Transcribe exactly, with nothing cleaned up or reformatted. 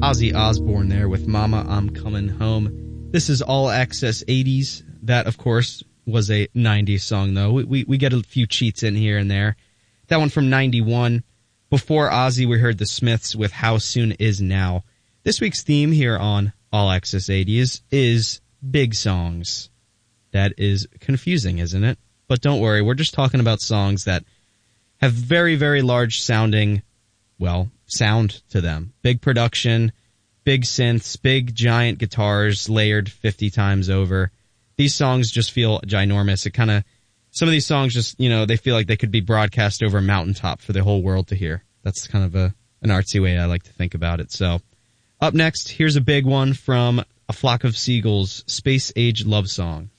Ozzy Osbourne there with Mama, I'm Coming Home. This is All Access eighties. That, of course, was a nineties song, though. We, we, we get a few cheats in here and there. That one from ninety-one. Before Ozzy, we heard the Smiths with How Soon Is Now. This week's theme here on All Access eighties is big songs. That is confusing, isn't it? But don't worry, we're just talking about songs that have very, very large sounding, well, sound to them. Big production, big synths, big giant guitars layered fifty times over. These songs just feel ginormous. It kind of, some of these songs just, you know, they feel like they could be broadcast over a mountaintop for the whole world to hear. That's kind of a an artsy way I like to think about it. So, up next, here's a big one from A Flock of Seagulls, Space Age Love Song.